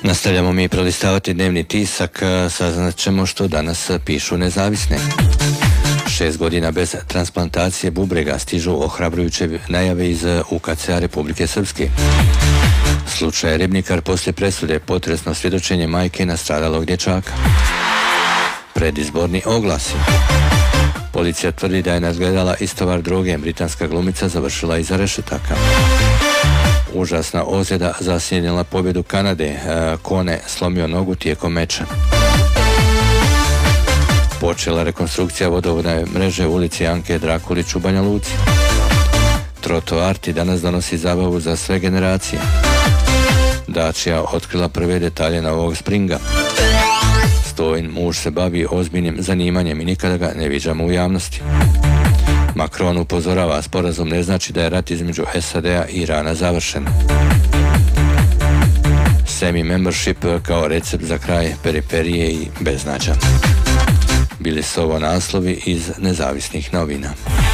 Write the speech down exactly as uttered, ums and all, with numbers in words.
Nastavljamo mi prelistavati dnevni tisak, saznat ćemo što danas pišu nezavisne. Šest godina bez transplantacije bubrega, stižu ohrabrujuće najave iz U K C-a Republike Srpske. Slučaj Ribnikar poslije presude, potresno svjedočenje majke nastradalog dječaka. Predizborni oglasi. Policija tvrdi da je nadgledala istovar droge, britanska glumica završila iza rešetaka. Užasna ozljeda zasjenila pobjedu Kanade, Kone slomio nogu tijekom meča. Počela rekonstrukcija vodovodne mreže u ulici Anke Drakulić u Banja Luci. Trotoarti danas donosi zabavu za sve generacije. Dacia otkrila prve detalje novog Springa. Stojin muž se bavi ozbiljnim zanimanjem i nikada ga ne viđamo u javnosti. Macron upozorava, sporazum ne znači da je rat između S A D-a i Irana završen. Semi-membership kao recept za kraj periferije i beznađa. Bili su ovo naslovi iz nezavisnih novina.